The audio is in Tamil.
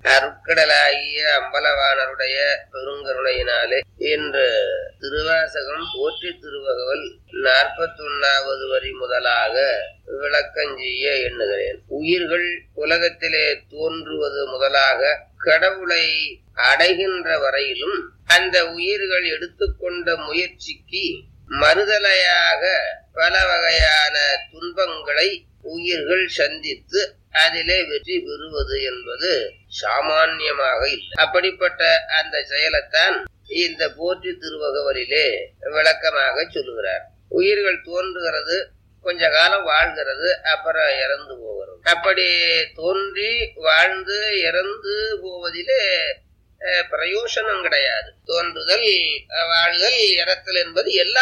அருட்கடலாகிய அம்பலவாணருடைய பெருங்கருணையினாலே இன்று திருவாசகம் போற்றி திருவகவல் 41வது வரி முதலாக விளக்கஞ்செய்ய எண்ணுகிறேன். உயிர்கள் உலகத்திலே தோன்றுவது முதலாக கடவுளை அடைகின்ற வரையிலும் அந்த உயிர்கள் எடுத்துக்கொண்ட முயற்சிக்கு மறுதலையாக பல வகையான துன்பங்களை உயிர்கள் சந்தித்து அதிலே வெற்றி பெறுவது என்பது சாமான்யமாக இல்லை. அப்படிப்பட்ட அந்த செயலைத்தான் இந்த போற்றி திருவகவலிலே விளக்கமாக சொல்லுகிறார். உயிர்கள் தோன்றுகிறது, கொஞ்ச காலம் வாழ்கிறது, அப்புறம் இறந்து போகிறது. அப்படி தோன்றி வாழ்ந்து இறந்து போவதிலே பிரயோசனம் கிடையாது. தோன்றுதல், வாழ்தல், இறத்தல் என்பது எல்லா